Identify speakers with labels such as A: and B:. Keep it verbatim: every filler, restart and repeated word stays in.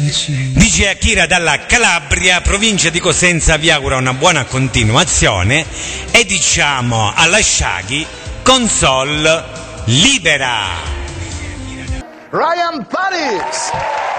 A: dici?
B: D J Akira dalla Calabria, provincia di Cosenza, vi augura una buona continuazione e diciamo alla Shaggy console libera.
C: Ryan Paris.